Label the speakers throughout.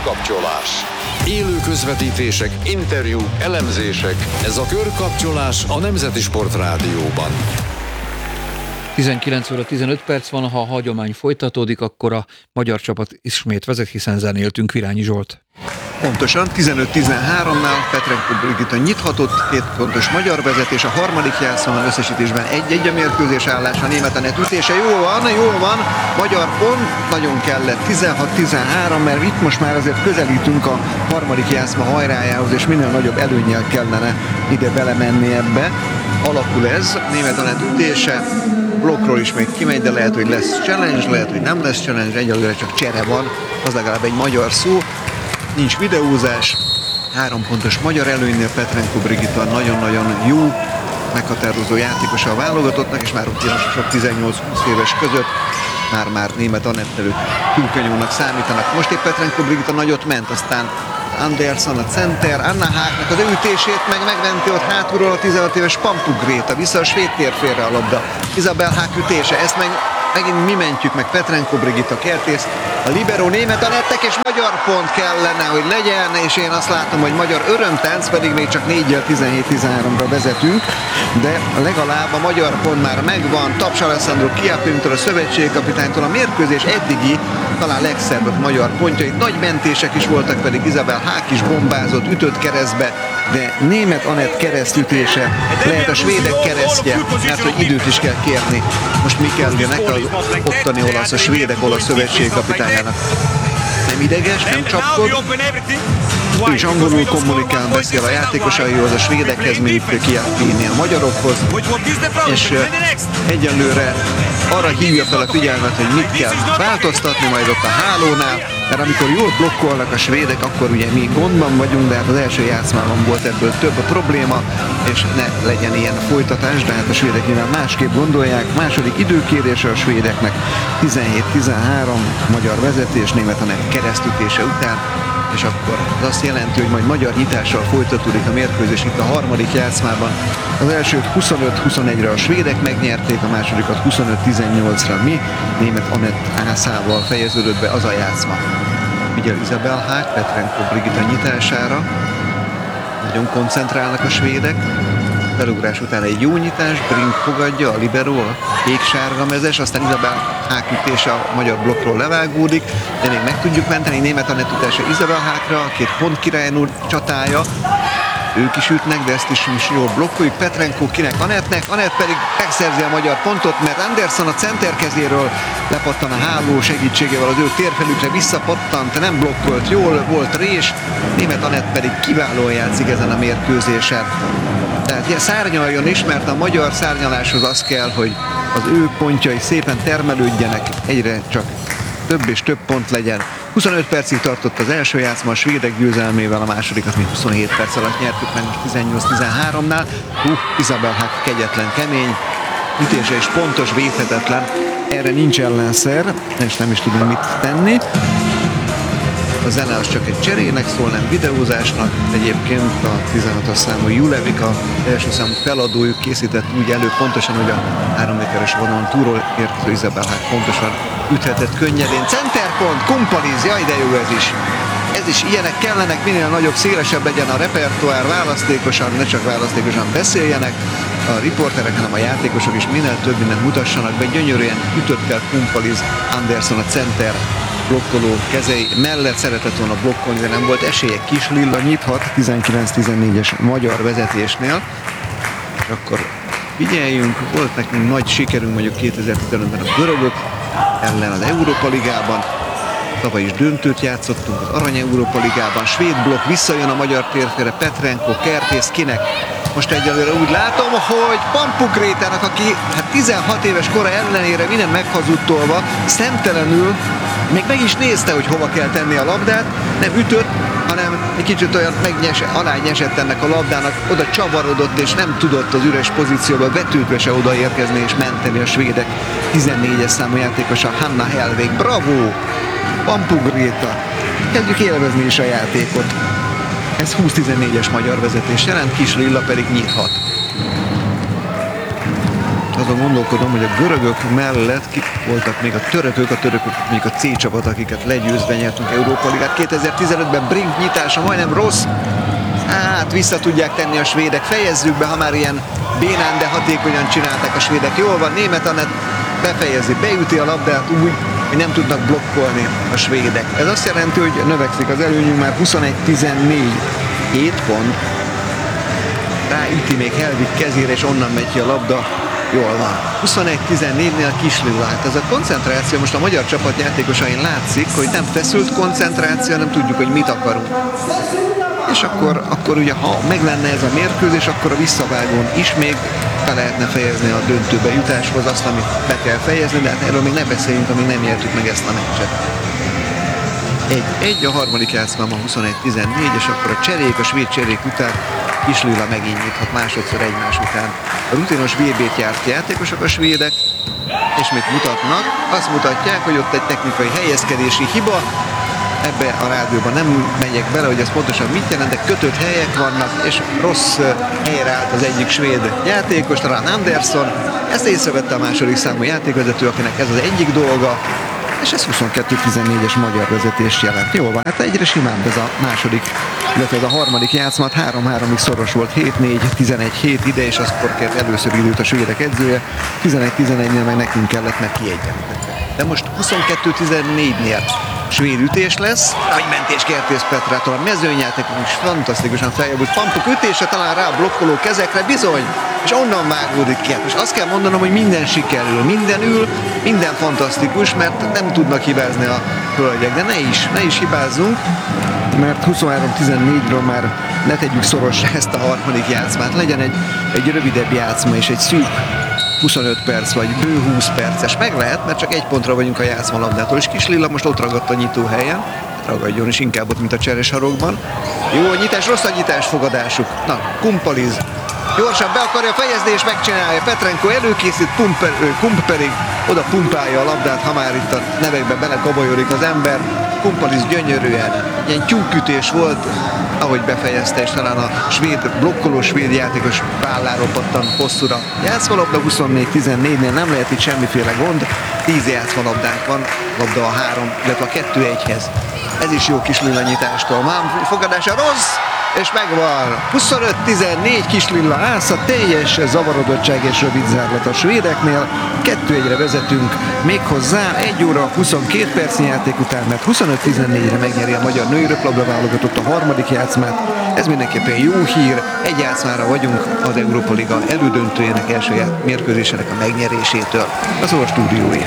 Speaker 1: Körkapcsolás. Élő közvetítések, interjúk, elemzések. Ez a Körkapcsolás a Nemzeti Sport Rádióban.
Speaker 2: 19 óra 15 perc van, ha a hagyomány folytatódik, akkor a magyar csapat ismét vezet, hiszen zenéltünk Virányi Zsolt.
Speaker 3: Pontosan, 15-13-nál Petrenko Brigitta nyithatott, 2 pontos magyar vezetés, a harmadik játszmában összesítésben 1-1 a mérkőzés állása, német Anett ütése, jól van, magyar pont, nagyon kellett, 16-13, mert itt most már azért közelítünk a harmadik játszma hajrájához, és minél nagyobb előnnyel kellene ide belemenni ebbe. Alakul ez, német Anett ütése, blokkról is még kimegy, de lehet, hogy lesz challenge, lehet, hogy nem lesz challenge, egyelőre csak csere van, az legalább egy magyar szó. Nincs videózás, 3 pontos magyar előnynél Petrenko Brigitta nagyon-nagyon jó, meghatározó játékosa a válogatottnak, és már ott sok 18-20 éves között már német Anett előtt túlkanyónak számítanak. Most épp Petrenko Brigitta nagyot ment, aztán Andersson a center, Anna Haaknak az ütését megmenti ott hátulról a 16 éves Pampuk Gréta, vissza a svéd térfélre a labda. Isabel Haak ütése, ezt megint mi mentjük meg, Petrenko Brigitta kertész, a libero német Anettek, és magyar pont kellene, hogy legyen, és én azt látom, hogy magyar örömtánc, pedig még csak 4-jel 17-13-ra vezetünk, de legalább a magyar pont már megvan, Taps Alessandro Chiappimtől, a szövetségkapitánytól, a mérkőzés eddigi talán legszebb magyar pontjait, nagy mentések is voltak, pedig Isabel Haak is bombázott, ütött keresztbe, de német Anett keresztütése lehet a svédek keresztje, mert hogy időt is kell kérni. Most Mikkelgenek, az ottani olasz, a svédek olasz szövetségkapitányának. Nem ideges, nem csapkod, ő is angolul kommunikál, beszél a játékosaihoz, a svédekhez, mint Chiappini a magyarokhoz, és egyelőre arra hívja fel a figyelmet, hogy mit kell változtatni majd ott a hálónál, mert amikor jól blokkolnak a svédek, akkor ugye mi gondban vagyunk, de hát az első játszmában volt ebből több a probléma, és ne legyen ilyen folytatás, de hát a svédek nyilván másképp gondolják. Második időkérése a svédeknek, 17-13, magyar vezetés, német Anett keresztütése után, és akkor az azt jelenti, hogy majd magyar nyitással folytatódik a mérkőzés itt a harmadik játszmában. Az elsőt 25-21-re a svédek megnyerték, a másodikat 25-18-ra mi, német Anett ászával fejeződött be az a játszma. Figyel Isabel Haak Petrenko Brigitta nyitására, nagyon koncentrálnak a svédek, felugrás után egy jó nyitás, Brink fogadja, a libero, a kék-sárga mezes, aztán Isabel Haak ütése a magyar blokkról levágódik, de még meg tudjuk menteni, német Anett ütése Isabel Haakra, a 2 pont királynő csatája, ők is ütnek, de ezt is jól blokkoljuk, Petrenko kinek Anettnek, Anett pedig megszerzi a magyar pontot, mert Andersson a center kezéről lepattan a háló segítségével az ő térfelükre, visszapattant, nem blokkolt jól, volt rés, német Anett pedig kiválóan játszik ezen a mérkőzésen. Tehát szárnyaljon is, mert a magyar szárnyaláshoz az kell, hogy az ő pontjai szépen termelődjenek, egyre csak több és több pont legyen. 25 percig tartott az első játszma, a svédek győzelmével, a másodikat még 27 perc alatt nyertük meg, most 18-13-nál. Isabel Haak kegyetlen, kemény, ütése is pontos, védhetetlen. Erre nincs ellenszer, és nem is tudunk mit tenni. A zene az csak egy cserének szól, nem videózásnak. Egyébként a 16-as számú Julevik, a első számú feladójuk készített úgy elő pontosan, hogy a 3 méteres vonalon túlról érkező Isabel Haak pontosan üthetett könnyedén. Centerpont, Kumpaliz, jaj de jó ez is! Ez is ilyenek kellenek, minél nagyobb, szélesebb legyen a repertoár, választékosan, ne csak választékosan beszéljenek a riporterek, hanem a játékosok is minél több mindent mutassanak be. Gyönyörűen ütött el Kumpaliz, Andersson a center blokkoló kezei mellett szeretett volna blokkolni, de nem volt esélye. Kis Lilla nyithat 19-14-es magyar vezetésnél. És akkor figyeljünk, volt nekünk nagy sikerünk mondjuk 2015-ben a görögök ellen az Európa Ligában. Tavaly is döntőt játszottunk az Arany Európa Ligában. Svéd blokk, visszajön a magyar térfélre, Petrenko, kertész, kinek? Most egyelőre úgy látom, hogy Pampuk Grétának, aki 16 éves kora ellenére minden meghazudtolva, szemtelenül még meg is nézte, hogy hova kell tenni a labdát, nem ütött, hanem egy kicsit olyan alányesett ennek a labdának, oda csavarodott, és nem tudott az üres pozícióba betűtve se odaérkezni és menteni a svédek 14-es számú játékosa Hanna Helvég. Bravo! Pampuk Gréta. Kezdjük élvezni is a játékot. Ez 20-14-es magyar vezetés jelent, Kis Lilla pedig nyithat. azon gondolkodom, hogy a görögök mellett kik voltak még a törökök mondjuk a C csapat, akiket legyőzve nyertünk Európa Ligát. 2015-ben Brink nyitása majdnem rossz. Hát vissza tudják tenni a svédek. Fejezzük be, ha már ilyen bénán, de hatékonyan csinálták a svédek. Jól van, Németh Anett befejezi, beüti a labdát úgy, hogy nem tudnak blokkolni a svédek. Ez azt jelenti, hogy növekszik az előnyünk, már 21-14. 7 pont. Ráüti még Helvig kezére, és onnan megy ki a labda. Jól van. 21-14-nél Kislilát. Ez a koncentráció most a magyar csapat játékosain látszik, hogy nem feszült koncentráció, nem tudjuk, hogy mit akarunk. És akkor ugye, ha meg lenne ez a mérkőzés, akkor a visszavágón is még be lehetne fejezni a döntőbe jutáshoz azt, amit be kell fejezni, de hát erről még ne beszéljünk, amíg nem értük meg ezt a meccset. Egy a harmadik játszmában 21-14, és akkor a svéd cserék után Kislila megint nyithat másodszor egymás után. A rutinos VB-t járt játékosok a svédek, és mit mutatnak? Azt mutatják, hogy ott egy technikai helyezkedési hiba. Ebbe a rádióban nem megyek bele, hogy ez pontosan mit jelent, de kötött helyek vannak, és rossz helyre állt az egyik svéd játékos, talán Andersson. Ezt észrevette a második számú játékvezető, akinek ez az egyik dolga, és ez 22-14-es magyar vezetést jelent. Jó van, hát egyre simább ez a második, illetve ez a harmadik játszmat, 3-3-ig szoros volt, 7-4, 11-7 ide, és akkor kért először időt a svédek edzője, 11-11-nél meg nekünk kellett, mert kiegyenlített. De most 22-14-nél svéd ütés lesz, nagy mentés Kertész Petrától, a mezőnyjátékon is fantasztikusan feljobbult, Pampuk ütése talán rá a blokkoló kezekre, bizony, és onnan vágódik ki. És azt kell mondanom, hogy minden sikerül, minden fantasztikus, mert nem tudnak hibázni a hölgyek, de ne is hibázzunk, mert 23-14-ről már ne tegyük szorosra ezt a harmadik játszmát, legyen egy rövidebb játszma és egy szűk 25 perc vagy bő 20 perces. Meg lehet, mert csak egy pontra vagyunk a játszmalabdától, és Kislila most ott ragadt a nyitó helyen. Ragadjon is inkább ott, mint a cseresarokban. Jó a nyitás, rossz a nyitás fogadásuk. Na, Kumpaliz gyorsan be akarja fejezni, és megcsinálja. Petrenko előkészít, Kump pedig oda pumpálja a labdát, ha már itt a nevekbe belekobolyodik az ember. Kumpaliz gyönyörűen, ilyen tyúkütés volt, ahogy befejezte, és talán a blokkoló svéd játékos válláról pattant hosszúra. Játszmalabda 24-14-nél nem lehet itt semmiféle gond, 10 játszmalabdánk van, labda a 3, illetve a 2-1-hez. Ez is jó Kislila nyitástól. Mám fogadása rossz, és megvan. 25-14 Kislila ásza, teljes zavarodottság és rövid zárlat a svédeknél. 2-1-re vezetünk méghozzá 1 óra 22 percnyi játék után, mert 25-14-re megnyeri a magyar női röplabda válogatott a harmadik játszmát. Ez mindenképpen jó hír, egy játszmára vagyunk az Európa Liga elődöntőjének első mérkőzésének a megnyerésétől. Az a stúdiója.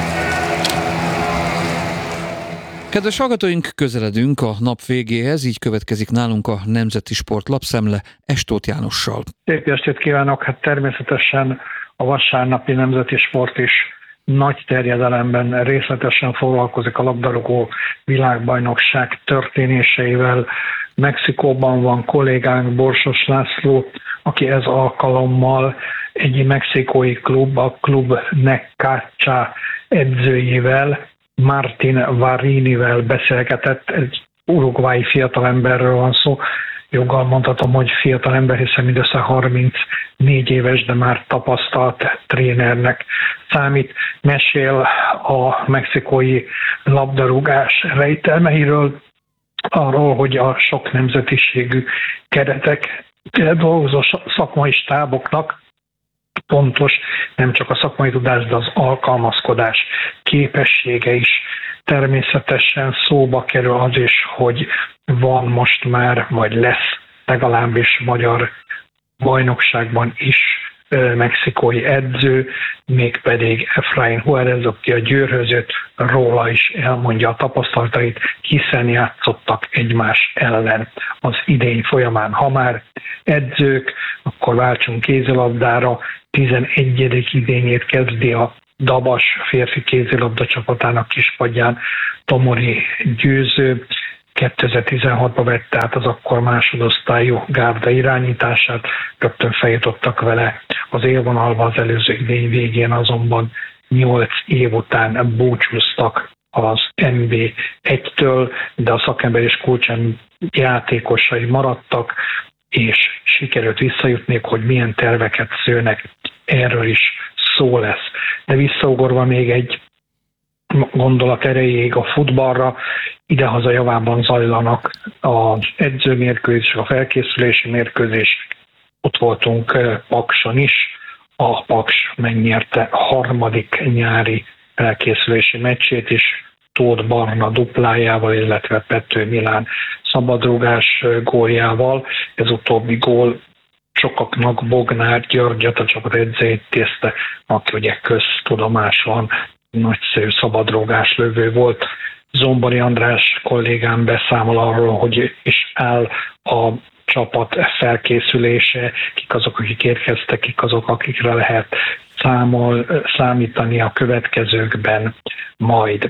Speaker 2: Kedves hallgatóink, közeledünk a nap végéhez, így következik nálunk a Nemzeti Sport lapszemle Estóth Jánossal.
Speaker 4: Szép estét kívánok! Hát természetesen a vasárnapi Nemzeti Sport is nagy terjedelemben részletesen foglalkozik a labdarúgó világbajnokság történéseivel. Mexikóban van kollégánk Borsos László, aki ez alkalommal egy mexikói klub, a Club Necaxa edzőjével, Martin Varinivel beszélgetett. Egy uruguayi fiatalemberről van szó. Joggal mondhatom, hogy fiatalember, hiszen mindössze 34 éves, de már tapasztalt trénernek számít. Mesél a mexikói labdarúgás rejtelmeiről, arról, hogy a sok nemzetiségű keretek dolgozó szakmai stáboknak fontos nem csak a szakmai tudás, de az alkalmazkodás képessége is. Természetesen szóba kerül az is, hogy van most már, vagy lesz legalábbis magyar bajnokságban is mexikói edző, mégpedig Efraín Juárez, aki a Győrhöz jött, róla is elmondja a tapasztalatait, hiszen játszottak egymás ellen az idény folyamán. Ha már edzők, akkor váltsunk kézilabdára. 11. idényét kezdi a Dabas férfi kézilabda csapatának kispadján Tomori Győző. 2016-ban vette át az akkor másodosztályú gárda irányítását, rögtön feljutottak vele az élvonalba, az előző idény végén azonban 8 év után búcsúztak az NB1-től, de a szakember és kulcsem játékosai maradtak, és sikerült visszajutni, hogy milyen terveket szőnek, erről is szó lesz. De visszaugorva még egy gondolat erejéig a futballra, idehaza javában zajlanak az edzőmérkőzések, a felkészülési mérkőzések. Ott voltunk Pakson is, a Paks megnyerte a harmadik nyári felkészülési meccsét is, Tóth Barna duplájával, illetve Pető Milán szabadrugás góljával. Ez utóbbi gól sokaknak Bognár Györgyöt, a csapat edzőjét tészte, aki ugye köztudomáson nagyszerű szabadrugás lövő volt. Zombori András kollégám beszámol arról, hogy is áll a csapat felkészülése, kik azok, akik érkeztek, kik azok, akikre lehet számítani a következőkben majd.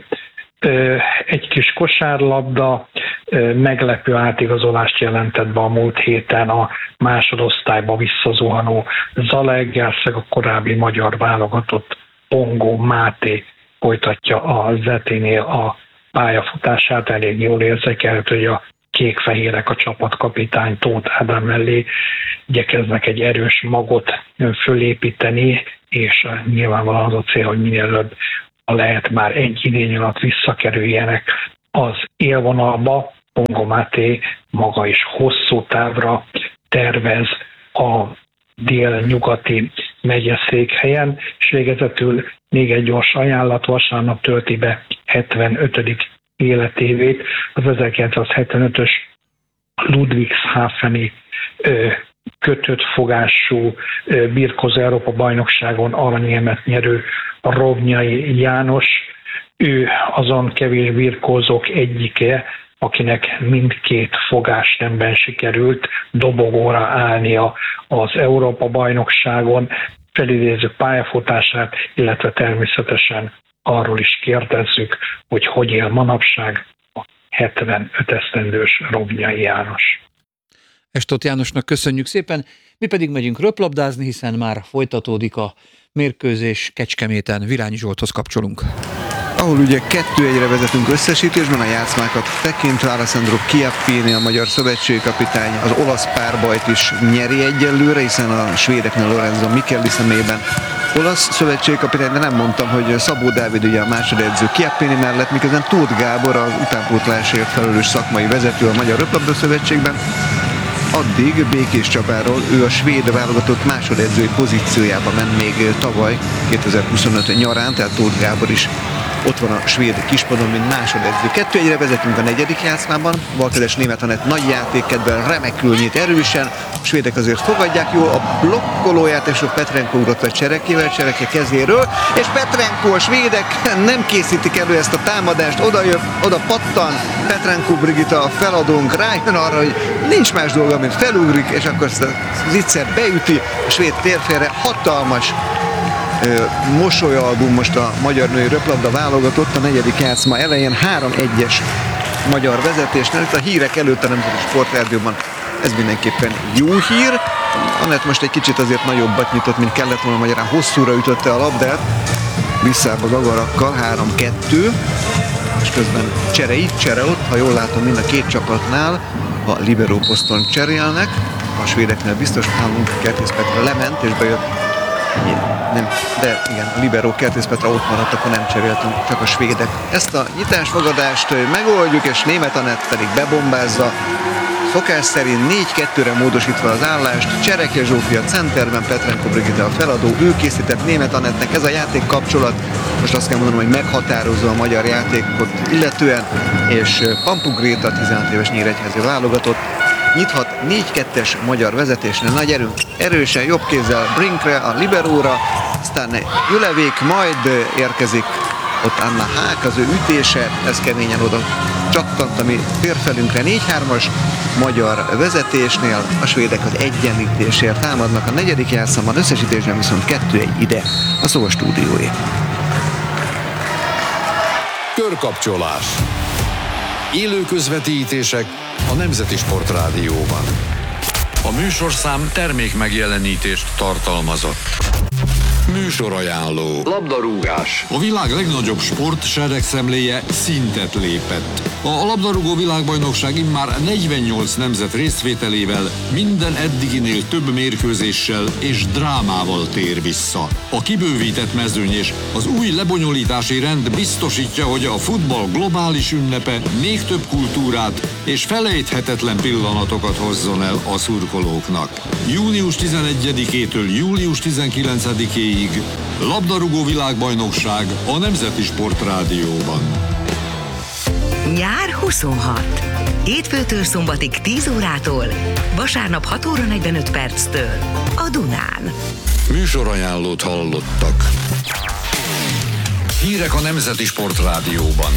Speaker 4: Egy kis kosárlabda meglepő átigazolást jelentett be a múlt héten a másodosztályba visszazuhanó Zalaegerszeg, a korábbi magyar válogatott Pongó Máté folytatja a Zeténél a pályafutását, elég jól érzékelhető, hogy a kék-fehérek a csapatkapitány Tóth Ádám mellé igyekeznek egy erős magot fölépíteni, és nyilvánvalóan az a cél, hogy minél előbb lehet már egy idény alatt visszakerüljenek az élvonalba. Pongó Máté maga is hosszú távra tervez a délnyugati megyeszékhelyen, és végezetül még egy gyors ajánlat, vasárnap tölti be 75. életévét, az 1975-ös Ludwigshafeni kötött fogású birkózó Európa bajnokságon aranyérmet nyerő Rovnyai János. Ő azon kevés birkózók egyike, akinek mindkét fogásnemben sikerült dobogóra állnia az Európa bajnokságon. Felidézzük pályafutását, illetve természetesen arról is kérdezzük, hogy él manapság a 75 esztendős Rovnyai János.
Speaker 2: Estóth Jánosnak köszönjük szépen, mi pedig megyünk röplabdázni, hiszen már folytatódik a mérkőzés Kecskeméten. Virányi Zsolthoz kapcsolunk.
Speaker 3: Ahol ugye 2-1-re vezetünk összesítésben, a játszmákat tekintve Alessandro Chiappini, a magyar szövetségkapitány, az olasz párbajt is nyeri egyelőre, hiszen a svédeknél Lorenzo Michelli személyében olasz szövetségkapitány, de nem mondtam, hogy Szabó Dávid ugye a másodedző Chiappini mellett, miközben Tóth Gábor az utánpótlásért felelős szakmai vezető a Magyar Röplabda Szövetségben. Addig Békés Csabáról ő a svéd válogatott másodedzői pozíciójába ment még tavaly 2025 nyarán, tehát Tóth Gábor is ott van a svéd kispadon, mint másodedző. 2-1-re vezetünk a negyedik játszmában. Valkeres Németh Anett nagy játékkedben remekül nyit erősen. A svédek azért fogadják jól. A blokkolójátékosok Petrenko ugrott a Cserekével, Csereke kezéről, és Petrenko, a svédek nem készítik elő ezt a támadást. Oda pattan Petrenko Brigitta, a feladónk rájön arra, hogy nincs más dolga, mint felugrik, és akkor ezt a zicsert beüti. A svéd térfélre hatalmas mosolyalbum most a magyar női röplabda válogatott a negyedik játszma elején 3-1-es magyar vezetésnél. Itt a hírek előtt a Nemzeti Sportrádióban ez mindenképpen jó hír. Anett most egy kicsit azért nagyobbat nyitott, mint kellett volna, magyarán hosszúra ütötte a labdát. Visszább az agarakkal, 3-2. És közben csere ott, ha jól látom, mind a két csapatnál a libero poszton cserélnek. A svédeknél biztos nálunk Kertész Petra lement és bejött. Nem, de igen, a libero Kertész Petra ott maradt, akkor nem cseréltünk, csak a svédek. Ezt a nyitásfogadást megoldjuk, és Németh Anett pedig bebombázza. Szokás szerint 4-2-re módosítva az állást, Csereke Zsófia centerben, Petrenko Brigitta a feladó, ő készített Németh Anettnek. Ez a játék kapcsolat, most azt kell mondanom, hogy meghatározó a magyar játékot illetően, és Pampu Gréta, 16 éves nyíregyházi válogatott, nyithat 4-2-es magyar vezetésnél, nagy erőnk erősen jobb kézzel Brinkre, a liberóra, aztán Julevék, majd érkezik ott Anna Hák, az ő ütése, ez keményen oda csattant a mi térfelünkre. 4-3-as magyar vezetésnél a svédek az egyenlítésért támadnak a negyedik játszamban, összesítésben viszont 2-1 ide a Szóval stúdióé.
Speaker 1: Körkapcsolás. Élő közvetítések a Nemzeti Sportrádióban. A műsorszám termék megjelenítést tartalmazott. Műsorajánló. Labdarúgás.
Speaker 5: A világ legnagyobb sport seregszemléje szintet lépett. A labdarúgó világbajnokság immár 48 nemzet részvételével minden eddiginél több mérkőzéssel és drámával tér vissza. A kibővített mezőny és az új lebonyolítási rend biztosítja, hogy a futball globális ünnepe még több kultúrát és felejthetetlen pillanatokat hozzon el a szurkolóknak. Június 11-től július 19-ig labdarúgó világbajnokság a Nemzeti Sportrádióban.
Speaker 6: Nyár 26. Hétfőtől szombatig 10 órától, vasárnap 6 óra 45 perctől a Dunán.
Speaker 1: Műsorajánlót hallottak. Hírek a Nemzeti Sportrádióban.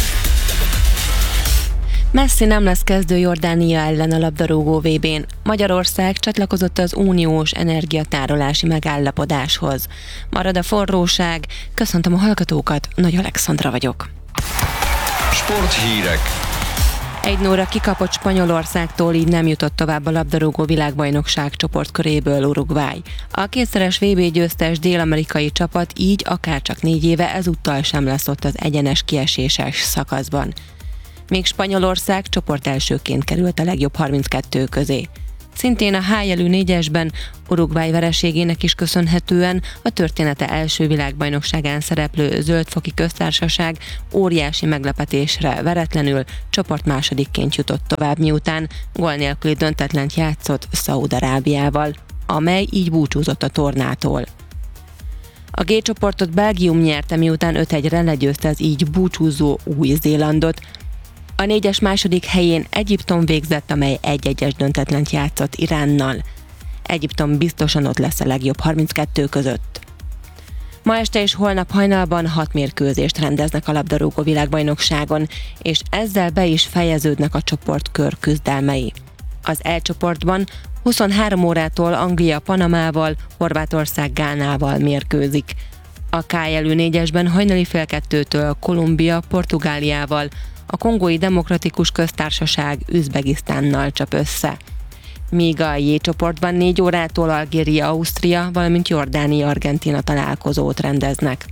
Speaker 7: Messi nem lesz kezdő Jordánia ellen a labdarúgó VB-n. Magyarország csatlakozott az uniós energiatárolási megállapodáshoz. Marad a forróság. Köszöntöm a hallgatókat, Nagy Alexandra vagyok.
Speaker 1: Sporthírek.
Speaker 7: 1-0 kikapott Spanyolországtól, így nem jutott tovább a labdarúgó világbajnokság csoportköréből Uruguay. A kétszeres VB győztes dél-amerikai csapat így akárcsak 4 éve ezúttal sem lesz ott az egyenes kieséses szakaszban. Még Spanyolország csoportelsőként került a legjobb 32 közé. Szintén a H-jelű 4-esben Uruguay vereségének is köszönhetően a története első világbajnokságán szereplő Zöld-foki köztársaság óriási meglepetésre veretlenül csoportmásodikként jutott tovább, miután gól nélküli döntetlent játszott Szaúd-Arábiával, amely így búcsúzott a tornától. A G csoportot Belgium nyerte, miután 5-1-re legyőzte az így búcsúzó Új-Zélandot. A 4-es második helyén Egyiptom végzett, amely 1-1-es döntetlent játszott Iránnal. Egyiptom biztosan ott lesz a legjobb 32 között. Ma este és holnap hajnalban 6 mérkőzést rendeznek a labdarúgó világbajnokságon, és ezzel be is fejeződnek a csoportkör küzdelmei. Az E csoportban 23 órától Anglia Panamával, Horvátország Gánával mérkőzik. A K-jelű 4-esben hajnali fél 2-től Kolumbia Portugáliával, a Kongói Demokratikus Köztársaság Üzbegisztánnal csap össze. Míg a J csoportban 4 órától Algéria Ausztria, valamint Jordánia Argentína találkozót rendeznek.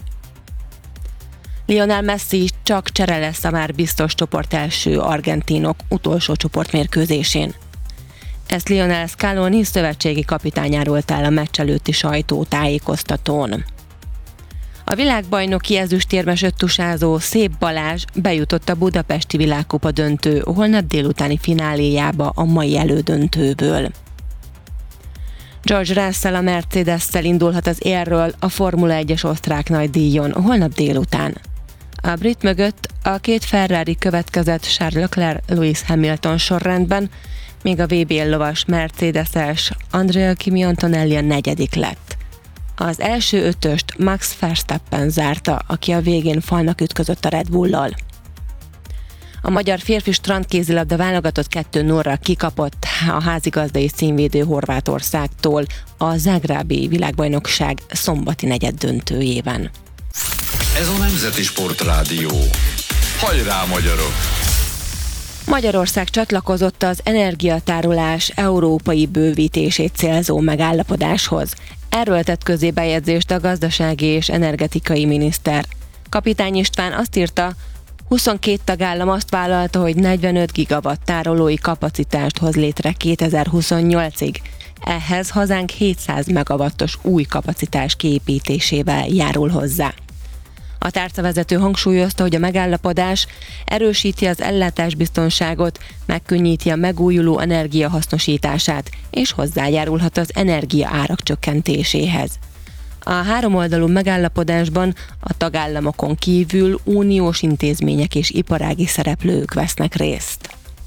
Speaker 7: Lionel Messi csak csere lesz a már biztos csoportelső argentinok utolsó csoportmérkőzésén. Ezt Lionel Scaloni szövetségi kapitány árult el a meccs előtti sajtótájékoztatón. A világbajnoki ezüstérmes öttusázó Szép Balázs bejutott a budapesti világkupa döntő holnap délutáni fináléjába a mai elődöntőből. George Russell a Mercedes-szel indulhat az élről a Formula 1-es osztrák nagydíjon holnap délután. A brit mögött a 2 Ferrari következett Charles Leclerc, Lewis Hamilton sorrendben, míg a VB lovas Mercedes-es Andrea Kimi Antonelli a 4. lett. Az első ötöst Max Verstappen zárta, aki a végén falnak ütközött a Red Bull-lal. A magyar férfi strandkézilabda válogatott 2-0-ra kikapott a házigazdai címvédő Horvátországtól a zágrábi világbajnokság szombati negyeddöntőjében.
Speaker 1: Ez a Nemzeti Sportrádió. Hajrá, magyarok!
Speaker 7: Magyarország csatlakozott az energiatárolás európai bővítését célzó megállapodáshoz. Erről tett közé bejegyzést a gazdasági és energetikai miniszter. Kapitány István azt írta, 22 tagállam azt vállalta, hogy 45 gigawatt tárolói kapacitást hoz létre 2028-ig. Ehhez hazánk 700 megawattos új kapacitás kiépítésével járul hozzá. A tárcavezető hangsúlyozta, hogy a megállapodás erősíti az ellátásbiztonságot, megkönnyíti a megújuló energia hasznosítását, és hozzájárulhat az energia árak csökkentéséhez. A háromoldalú megállapodásban a tagállamokon kívül uniós intézmények és iparági szereplők vesznek részt.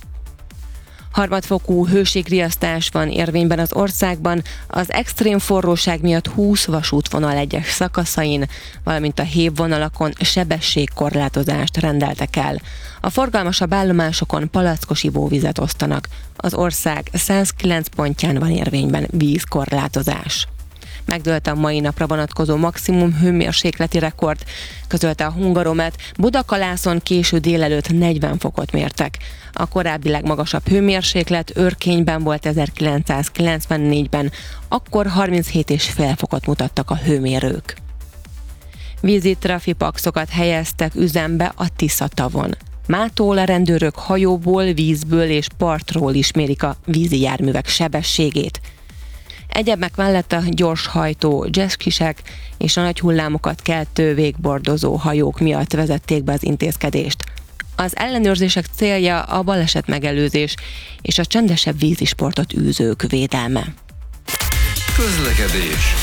Speaker 7: Harmadfokú hőségriasztás van érvényben az országban, az extrém forróság miatt 20 vasútvonal egyes szakaszain, valamint a hévvonalakon sebességkorlátozást rendeltek el. A forgalmasabb állomásokon palackos ivóvizet osztanak. Az ország 109 pontján van érvényben vízkorlátozás. Megdőlt a mai napra vonatkozó maximum hőmérsékleti rekord, közölte a Hungaromet. Budakalászon késő délelőtt 40 fokot mértek. A korábbi legmagasabb hőmérséklet Örkényben volt 1994-ben, akkor 37,5 fokot mutattak a hőmérők. Vízi trafipaxokat helyeztek üzembe a Tisza-tavon. Mától a rendőrök hajóból, vízből és partról is mérik a vízi járművek sebességét. Egyebek mellett a gyorshajtó jetskisek és a nagy hullámokat keltő végbordozó hajók miatt vezették be az intézkedést. Az ellenőrzések célja a baleset megelőzés és a csendesebb vízisportot űzők védelme.
Speaker 5: Közlekedés.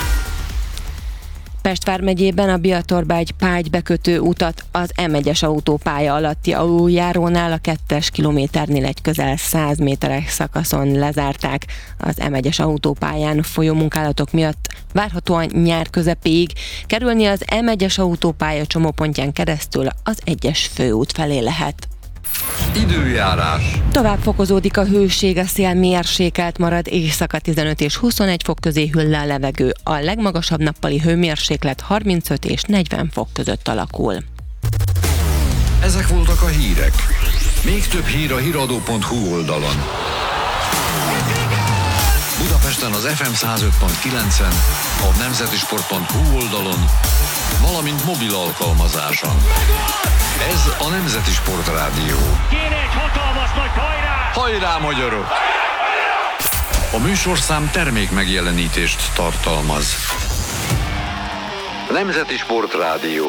Speaker 7: Pest vármegyében a Biatorbágy-Págy bekötő utat az M1-es autópálya alatti aluljárónál a 2-es kilométernél egy közel 100 méteres szakaszon lezárták. Az M1-es autópályán folyó munkálatok miatt várhatóan nyár közepéig kerülni az M1-es autópálya csomópontján keresztül az 1-es főút felé lehet.
Speaker 5: Időjárás.
Speaker 7: Tovább fokozódik a hőség, a szél mérsékelt marad, éjszaka 15 és 21 fok közé hűl le a levegő. A legmagasabb nappali hőmérséklet 35 és 40 fok között alakul.
Speaker 5: Ezek voltak a hírek. Még több hír a hiradó.hu oldalon. Budapesten az FM 105.9-en, a nemzetisport.hu oldalon, valamint mobil alkalmazáson. Ez a Nemzeti Sport Rádió.
Speaker 8: Kéne egy hatalmas nagy hajrá!
Speaker 5: Hajrá, magyarok! A műsorszám termék megjelenítést tartalmaz.
Speaker 1: Nemzeti Sport Rádió.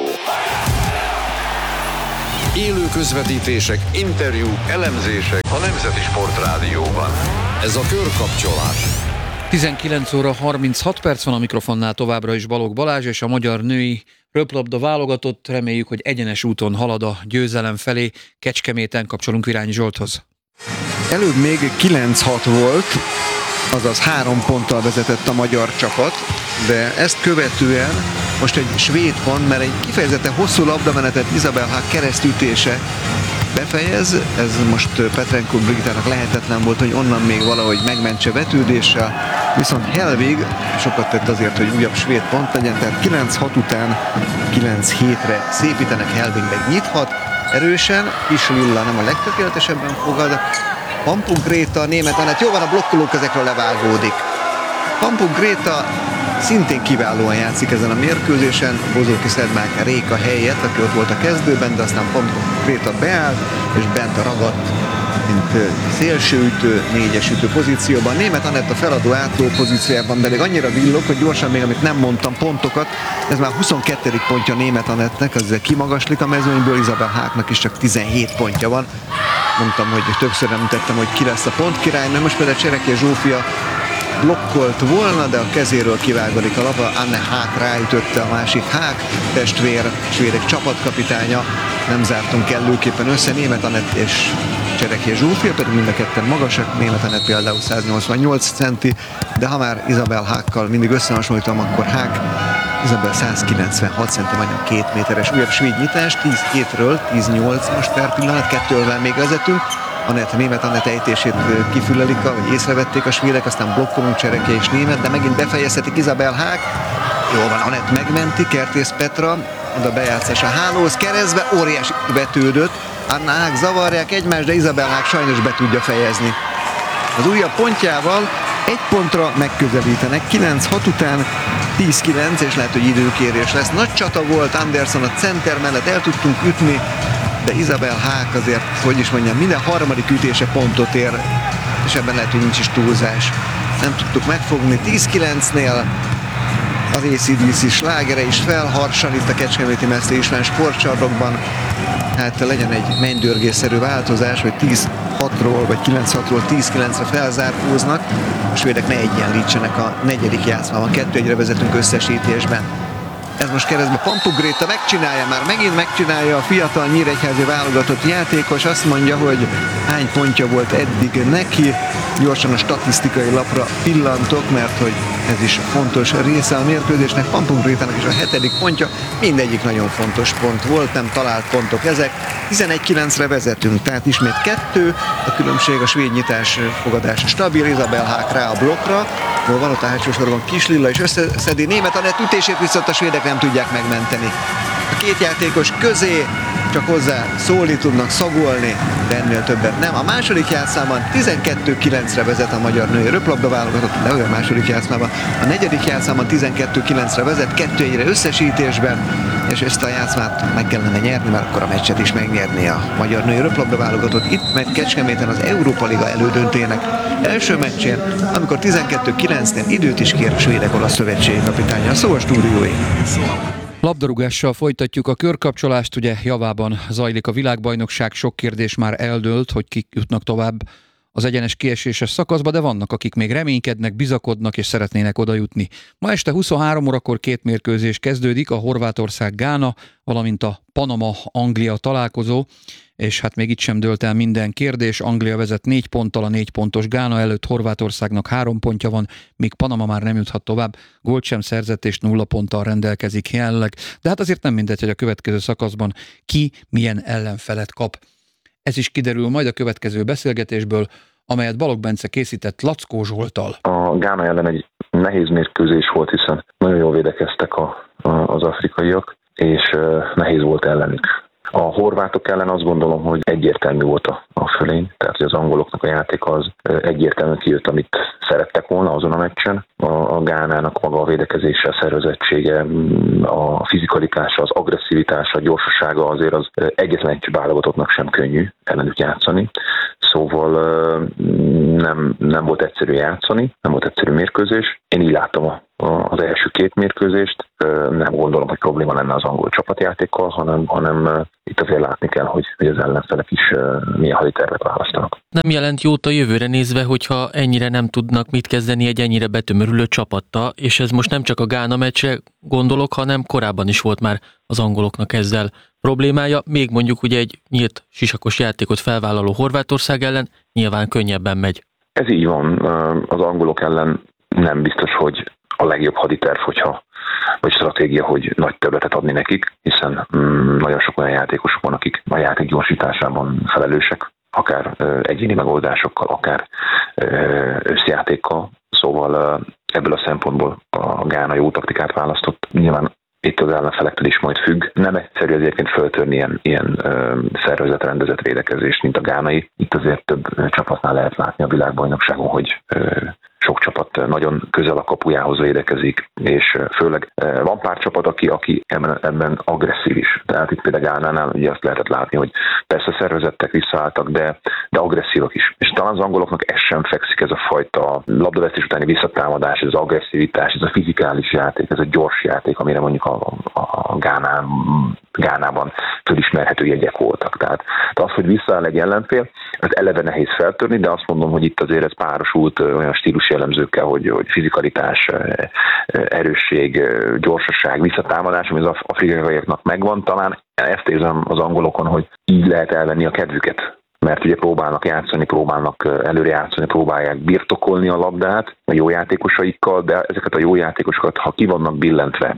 Speaker 1: Élő közvetítések, interjúk, elemzések a Nemzeti Sport Rádióban. Ez a körkapcsolás.
Speaker 2: 19 óra 36 perc van, a mikrofonnál továbbra is Balogh Balázs, és a magyar női röplabda válogatott, reméljük, hogy egyenes úton halad a győzelem felé. Kecskeméten kapcsolunk Virányi Zsolthoz.
Speaker 3: Előbb még 9-6 volt, azaz 3 ponttal vezetett a magyar csapat, de ezt követően most egy svéd pont, mert egy kifejezetten hosszú labdamenetet Isabel Haak keresztütése befejez. Ez most Petrenko Brigitának lehetetlen volt, hogy onnan még valahogy megmentse vetődéssel, viszont Helvig sokat tett azért, hogy újabb svéd pont legyen, tehát 9-6 után 9-7-re szépítenek, Helvig meg nyithat erősen, Kis Lilla nem a legtökéletesebben fogad, Pampuk Gréta, német Anett, jó van, a blokkolók ezekről levágódik. Pampuk Gréta szintén kiválóan játszik ezen a mérkőzésen, Bozóki Szedmák Réka helyett, aki ott volt a kezdőben, de aztán Pampuk Gréta beállt, és bent ragadt, mint szélsőütő, négyesütő pozícióban. Német Anett a feladó átló pozíciójában pedig annyira villog, hogy gyorsan még, amit nem mondtam, pontokat, ez már 22. pontja Német Anettnek, ezzel kimagaslik a mezőnyből, Isabel Haaknak is csak 17 pontja van. Mondtam, hogy többször említettem, hogy ki lesz a pontkirály, mert most például Csereké Zsófia blokkolt volna, de a kezéről kivágodik a labda, Anne Haak ráütötte, a másik Haak testvér, svédek csapatkapitánya, nem zártunk kellőképpen össze, Német Anett és Csereké Zsófia, pedig mind a ketten magasak, Német Anett például 188 centi, de ha már Isabel Haakkal mindig összehasonlítom, akkor Haak Isabel 196 centi, majdnem 2 méteres újabb svéd nyitás, 10-2-ről 10-8 most per pillanat, 2-vel még vezetünk. Anett, Német Anett ejtését kifülelik, vagy észrevették a svédek, aztán blokkolunk Csereké és Német, de megint befejezhetik Isabel Haak. Jól van, Anett megmenti, Kertész Petra, oda bejátszás a hálóhoz, keresztbe, óriási vetődött. Anna Haak zavarják egymást, de Isabel Haak sajnos be tudja fejezni. Az újabb pontjával egy pontra megközelítenek, 9-6 után 10-9, és lehet, hogy időkérés lesz. Nagy csata volt, Anderson a center mellett el tudtunk ütni, de Isabel Haak azért, hogy is mondjam, minden harmadik ütése pontot ér, és ebben lehet, hogy nincs is túlzás. Nem tudtuk megfogni. 10-9-nél az AC/DC slágere is felharsan itt a Kecskeméti Meszter István sportcsarnokban. Hát legyen egy mennydörgésszerű változás, hogy 10-6-ról vagy 9-6-ról 10-9-re felzárkóznak. A svédek ne egyenlítsenek a negyedik játszmában. 2-1-re vezetünk összesítésben. Ez most keresztbe Pampuk Gréta megcsinálja, már megint megcsinálja a fiatal nyíregyházi válogatott játékos, azt mondja, hogy hány pontja volt eddig neki. Gyorsan a statisztikai lapra pillantok, mert hogy Ez is fontos része a mérkőzésnek. Pampung Rétának is a 7. pontja. Mindegyik nagyon fontos pont volt, nem talált pontok ezek. 11-9-re vezetünk, tehát ismét 2. A különbség a svéd nyitás fogadás stabil. Isabel Haak rá a blokkra. Hol van ott a hátsó sorban Kis Lilla, és összeszedi Németh Anett ütését, viszont a svédek nem tudják megmenteni. A két játékos közé csak hozzá szólni tudnak, szagolni, de ennél többet nem. A második játszában 12-9-re vezet a magyar női röplabda válogatott, de olyan második játszában. A negyedik játszában 12-9-re vezet, 2-1-re összesítésben, és ezt a játszmát meg kellene nyerni, mert akkor a meccset is megnyerni a magyar női röplabda válogatott. Itt megy Kecskeméten az Európa Liga elődöntőjének első meccsén, amikor 12-9-nél időt is kér a svédek olasz szövetségi kapitánya. Szó a stúdiói.
Speaker 2: Labdarúgással folytatjuk a körkapcsolást, ugye javában zajlik a világbajnokság, sok kérdés már eldőlt, hogy kik jutnak tovább az egyenes kieséses szakaszba, de vannak, akik még reménykednek, bizakodnak és szeretnének oda jutni. Ma este 23 órakor 2 mérkőzés kezdődik, a Horvátország-Gána, valamint a Panama-Anglia találkozó, és hát még itt sem dőlt el minden kérdés. Anglia vezet 4 ponttal, a 4 pontos Gána előtt, Horvátországnak 3 pontja van, míg Panama már nem juthat tovább, gólt sem szerzett és 0 ponttal rendelkezik jelenleg. De hát azért nem mindegy, hogy a következő szakaszban ki milyen ellenfelet kap. Ez is kiderül majd a következő beszélgetésből, amelyet Balogh Bence készített Lackó Zsolttal.
Speaker 9: A Gána ellen egy nehéz mérkőzés volt, hiszen nagyon jól védekeztek az afrikaiak, és nehéz volt ellenük. A horvátok ellen azt gondolom, hogy egyértelmű volt a fölény, tehát hogy az angoloknak a játék az egyértelműen kijött, amit szerettek volna azon a meccsen. A Gánának maga a védekezése, a szervezettsége, a fizikalitása, az agresszivitása, a gyorsasága azért az egyetlen egy válogatottnak sem könnyű ellenük játszani. Szóval nem volt egyszerű játszani, nem volt egyszerű mérkőzés. Én így látom az első 2 mérkőzést. Nem gondolom, hogy probléma lenne az angol csapatjátékkal, hanem itt azért látni kell, hogy az ellenfelek is milyen haditervet választanak.
Speaker 10: Nem jelent jót a jövőre nézve, hogyha ennyire nem tudnak mit kezdeni egy ennyire betömörülő csapattal, és ez most nem csak a Gána meccsre gondolok, hanem korábban is volt már az angoloknak ezzel problémája. Még mondjuk ugye egy nyílt sisakos játékot felvállaló Horvátország ellen nyilván könnyebben megy.
Speaker 9: Ez így van. Az angolok ellen nem biztos, hogy a legjobb haditerv, vagy stratégia, hogy nagy többletet adni nekik, hiszen nagyon sok olyan játékosok van, akik a játék gyorsításában felelősek, akár egyéni megoldásokkal, akár összjátékkal. Szóval ebből a szempontból a Gána jó taktikát választott. Nyilván itt az ellenfelektől is majd függ. Nem egyszerű egyébként föltörni ilyen szervezetrendezett védekezést, mint a gánai. Itt azért több csapatnál lehet látni a világbajnokságon, hogy sok csapat nagyon közel a kapujához védekezik, és főleg van pár csapat, aki ebben agresszív is. Tehát itt például Gánánál ugye azt lehetett látni, hogy persze szervezettek, visszaálltak, de agresszívak is. És talán az angoloknak ez sem fekszik, ez a fajta labdavesztés utáni visszatámadás, ez az agresszivitás, ez a fizikális játék, ez a gyors játék, amire mondjuk a Gánában fölismerhető jegyek voltak. Tehát az, hogy visszaáll egy ellenfél, az eleve nehéz feltörni, de azt mondom, hogy itt azért ez párosult olyan stílus jellemzőkkel, hogy fizikalitás, erősség, gyorsaság, visszatámadás, ami az afrikaiaknak megvan. Talán ezt érzem az angolokon, hogy így lehet elvenni a kedvüket. Mert ugye próbálnak játszani, próbálnak előre játszani, próbálják birtokolni a labdát a jó játékosaikkal, de ezeket a jó játékosokat, ha ki vannak billentve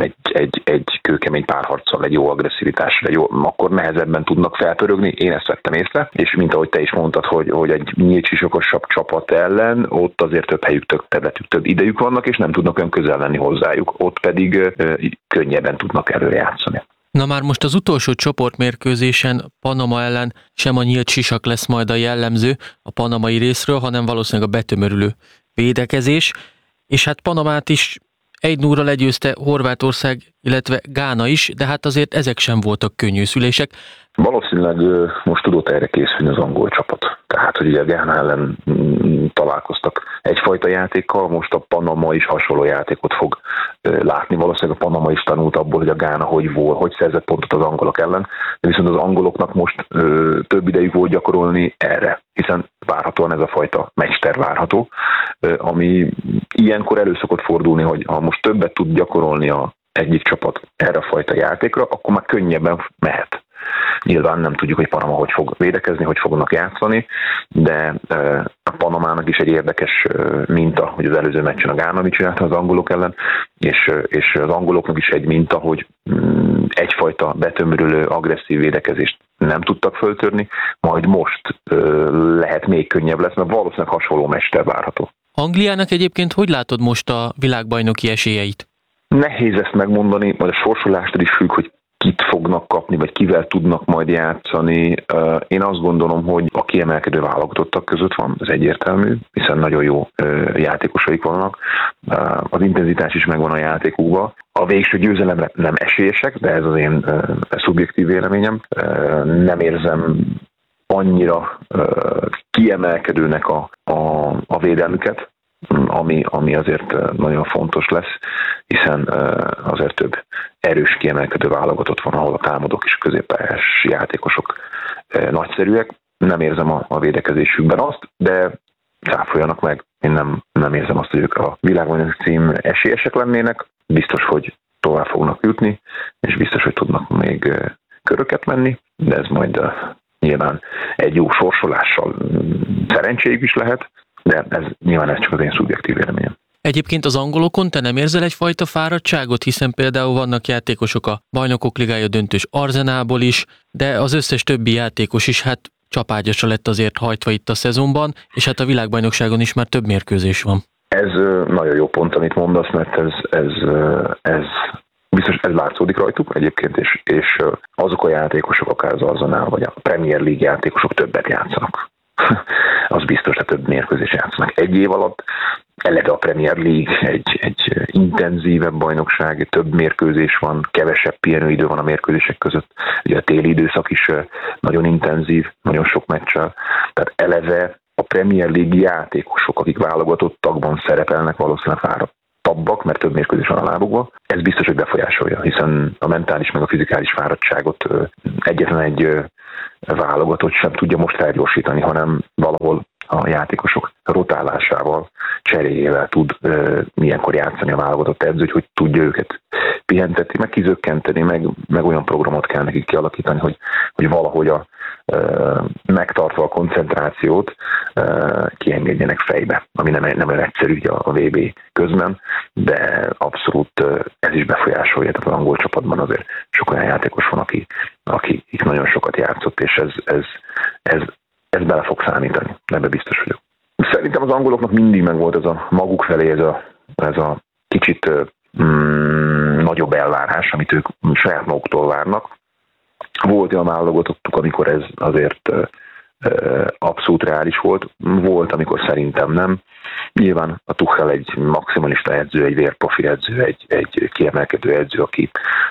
Speaker 9: egy kőkemény párharccal, egy jó agresszivitással, akkor nehezebben tudnak felpörögni. Én ezt vettem észre, és mint ahogy te is mondtad, hogy egy nyílt sisakosabb csapat ellen, ott azért több helyük, több területük, több idejük vannak, és nem tudnak olyan közel lenni hozzájuk. Ott pedig könnyebben tudnak előre játszani.
Speaker 10: Na már most az utolsó csoportmérkőzésen Panama ellen sem a nyílt sisak lesz majd a jellemző a panamai részről, hanem valószínűleg a betömörülő védekezés, és hát Panamát is 1-0-ra legyőzte Horvátország, illetve Gána is, de hát azért ezek sem voltak könnyű szülések.
Speaker 9: Valószínűleg most tudott erre készülni az angol csapat. Tehát, hogy ugye a Gána ellen találkoztak egyfajta játékkal, most a Panama is hasonló játékot fog látni. Valószínűleg a Panama is tanult abból, hogy a Gána hogy szerzett pontot az angolok ellen, de viszont az angoloknak most több idejük volt gyakorolni erre, hiszen várhatóan ez a fajta meccsterv várható, ami ilyenkor elő szokott fordulni, hogy ha most többet tud gyakorolni egyik csapat erre a fajta játékra, akkor már könnyebben mehet. Nyilván nem tudjuk, hogy Panama hogy fog védekezni, hogy fognak játszani, de a Panamának is egy érdekes minta, hogy az előző meccsen a Gána mit csinálta az angolok ellen, és az angoloknak is egy minta, hogy egyfajta betömörülő, agresszív védekezést nem tudtak föltörni, majd most lehet még könnyebb lesz, mert valószínűleg hasonló mester várható.
Speaker 10: Angliának egyébként hogy látod most a világbajnoki esélyeit?
Speaker 9: Nehéz ezt megmondani, majd a sorsolástól is függ, hogy kit fognak kapni, vagy kivel tudnak majd játszani. Én azt gondolom, hogy a kiemelkedő válogatottak között van, ez egyértelmű, hiszen nagyon jó játékosaik vannak. Az intenzitás is megvan a játékukban. A végső győzelemre nem esélyesek, de ez az én szubjektív véleményem. Nem érzem annyira kiemelkedőnek a védelmüket, ami azért nagyon fontos lesz, hiszen azért több erős kiemelkedő válogatott van, ahol a támadók és középpályás játékosok nagyszerűek. Nem érzem a védekezésükben azt, de cáfoljanak meg. Én nem érzem azt, hogy ők a világbajnoki cím esélyesek lennének. Biztos, hogy tovább fognak jutni, és biztos, hogy tudnak még köröket menni, de ez majd nyilván egy jó sorsolással szerencséjük is lehet, de nyilván ez csak az én szubjektív véleményem.
Speaker 10: Egyébként az angolokon te nem érzel egyfajta fáradtságot, hiszen például vannak játékosok a Bajnokok Ligája döntős Arsenalból is, de az összes többi játékos is hát csapágyasra lett azért hajtva itt a szezonban, és hát a világbajnokságon is már több mérkőzés van. Ez
Speaker 9: nagyon jó pont, amit mondasz, mert ez biztos ez látszódik rajtuk egyébként, és azok a játékosok, akár az Arsenal vagy a Premier League játékosok többet játszanak. Az biztos, hogy több mérkőzés játszanak egy év alatt. Eleve a Premier League egy intenzívebb bajnokság, több mérkőzés van, kevesebb pihenőidő van a mérkőzések között. Ugye a téli időszak is nagyon intenzív, nagyon sok meccsel. Tehát eleve a Premier League játékosok, akik válogatottakban szerepelnek, valószínűleg fáradtabbak, mert több mérkőzés van a lábukban. Ez biztos, hogy befolyásolja, hiszen a mentális meg a fizikális fáradtságot egyetlen egy válogatott sem tudja most felgyorsítani, hanem valahol a játékosok rotálásával, cseréjével tud milyenkor játszani a válogatott edző, hogy tudja őket pihentetni, meg kizökkenteni, meg olyan programot kell nekik kialakítani, hogy valahogy megtartva a koncentrációt kiengedjenek fejbe, ami nem olyan egyszerű ugye a VB közben, de abszolút ez is befolyásolja, tehát az angol csapatban azért sok olyan játékos van, aki nagyon sokat játszott, és ez bele fog számítani, ebben biztos vagyok. Szerintem az angoloknak mindig megvolt ez a maguk felé ez a kicsit nagyobb elvárás, amit ők saját maguktól várnak. Volt olyan válogatottuk, amikor ez azért abszolút reális volt. Volt, amikor szerintem nem. Nyilván a Tuchel egy maximalista edző, egy vérprofi edző, egy kiemelkedő edző, aki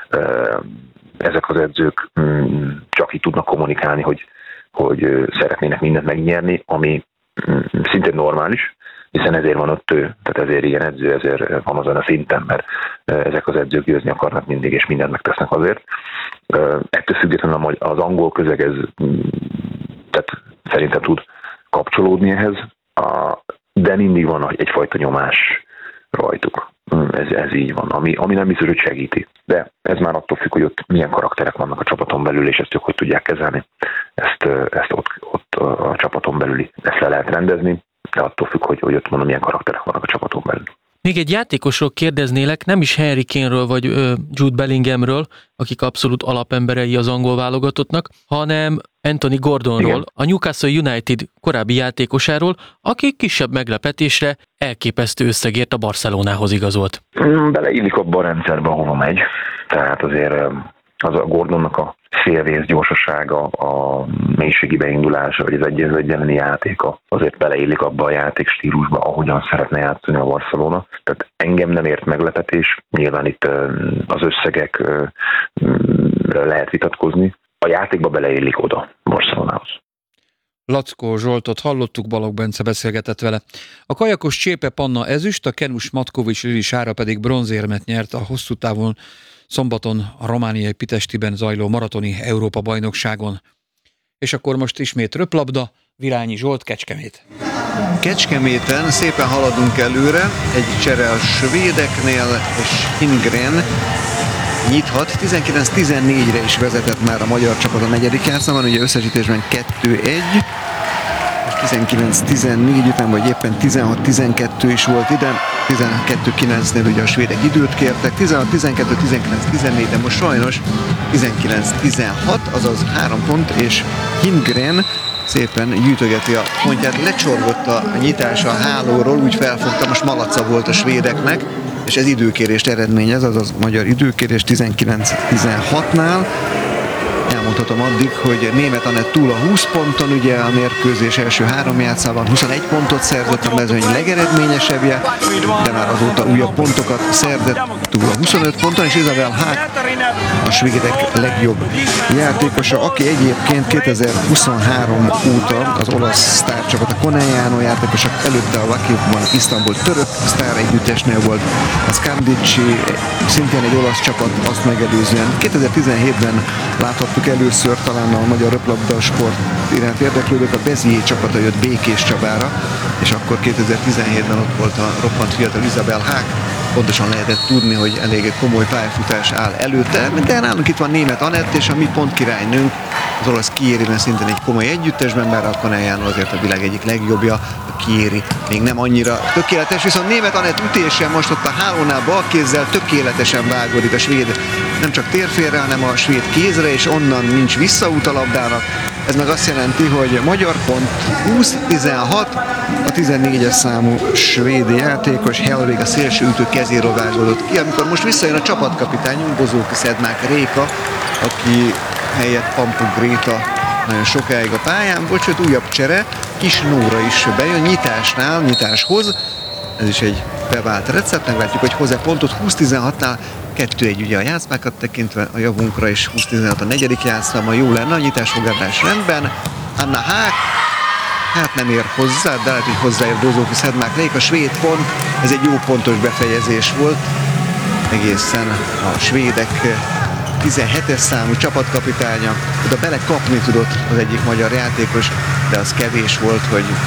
Speaker 9: ezek az edzők csak így tudnak kommunikálni, hogy szeretnének mindent megnyerni, ami szintén normális, hiszen ezért van ott ő, tehát ezért ilyen edző, ezért van azon a szinten, mert ezek az edzők győzni akarnak mindig, és mindent megtesznek azért. Ettől függetlenül az angol közeg ez tehát szerintem tud kapcsolódni ehhez, de mindig van egyfajta nyomás rajtuk. Ez így van, ami nem biztos, hogy segíti. De ez már attól függ, hogy ott milyen karakterek vannak a csapaton belül, és ezt ők hogy tudják kezelni. Ezt ott a csapaton belüli ezt le lehet rendezni, de attól függ, hogy ott mondom, milyen karakterek vannak a csapaton belül.
Speaker 10: Még egy játékosról kérdeznélek, nem is Harry Kane-ről vagy Jude Bellinghamről, akik abszolút alapemberei az angol válogatottnak, hanem Anthony Gordonról, igen, a Newcastle United korábbi játékosáról, aki kisebb meglepetésre elképesztő összegért a Barcelonához igazolt.
Speaker 9: Beleillik abba a rendszerbe, ahova megy. Tehát azért az a Gordonnak a szélvész gyorsasága, a mélységi beindulása, vagy az egy elleni játéka azért beleillik abba a játékstílusba, ahogyan szeretne játszani a Barcelona. Tehát engem nem ért meglepetés, nyilván itt az összegek lehet vitatkozni. A játékba beleillik oda Barcelonához.
Speaker 2: Lackó Zsoltot hallottuk, Balogh Bence beszélgetett vele. A kajakos Csépe Panna ezüst, a kenus Matkovics Lili Sára pedig bronzérmet nyert a hosszú távon szombaton a romániai Pitestiben zajló maratoni Európa-bajnokságon. És akkor most ismét röplabda, Virányi Zsolt, Kecskemét.
Speaker 3: Kecskeméten szépen haladunk előre, egy csere a svédeknél, és Hingren nyithat. 19-14-re is vezetett már a magyar csapat a negyedik játszmában, ugye összesítésben 2-1. 19-14 után, vagy éppen 16-12 is volt ide. 12-9-nél ugye a svédek időt kértek, 16-12, 19-14, de most sajnos 19-16, azaz 3 pont, és Hindgren szépen gyűjtögeti a pontját, lecsorgott a nyitás a hálóról, úgy felfogta, most malaca volt a svédeknek, és ez időkérést eredményez, azaz magyar időkérés 19-16-nál. Elmondhatom addig, hogy Németh Anett túl a 20 ponton, ugye a mérkőzés első 3 játszában 21 pontot szerzett, a mezőny legeredményesebbje, de már azóta újabb pontokat szerzett, túl a 25 ponton, és Isabel Haak a svédek legjobb játékosa, aki egyébként 2023 óta az olasz sztárcsapat, a Conegliano játékosok előtte a Vakifban, Isztambul török sztár együttesnél volt, a Scandicci szintén egy olasz csapat, azt megelőzően 2017-ben láthattuk először talán a magyar röplabda sport iránt érdeklődők, a Béziers csapata jött Békés Csabára, és akkor 2017-ben ott volt a roppant fiatal Isabel Haak, pontosan lehetett tudni, hogy eléggé komoly pályafutás áll előtte, de nálunk itt van Németh Anett, és a mi pontkirálynőnk az olasz Chieriben szintén egy komoly együttesben, bár a Conegliano azért a világ egyik legjobbja, a Chieri még nem annyira tökéletes, viszont Németh Anett ütése most ott a hálónál balkézzel tökéletesen vágódik a svéd, nem csak térfélre, hanem a svéd kézre, és onnan nincs visszaút a labdának. Ez meg azt jelenti, hogy magyar pont 20-16, a 14-es számú svéd játékos Hellvig a szélső ütő kezéről vágódott ki, amikor most visszajön a csapatkapitányunk, Bozóki Szedmák Réka, aki helyett Pampu Gréta nagyon sokáig a pályán volt, sőt újabb csere, Kis Nóra is bejön nyitáshoz, ez is egy bevált recept, meglátjuk, hogy hozzá pontot 20-16-nál, 2-1 ugye a játszmákat tekintve a javunkra, és 20-16 a negyedik játszma, jó lenne, a nyitásfogadás rendben, Anna Haak, hát nem ér hozzá, de lehet, hogy hozzáér Bozóki Szedmák Réka, a svéd pont, ez egy jó pontos befejezés volt, egészen a svédek 17-es számú csapatkapitánya, oda belekapni tudott az egyik magyar játékos, de az kevés volt, hogy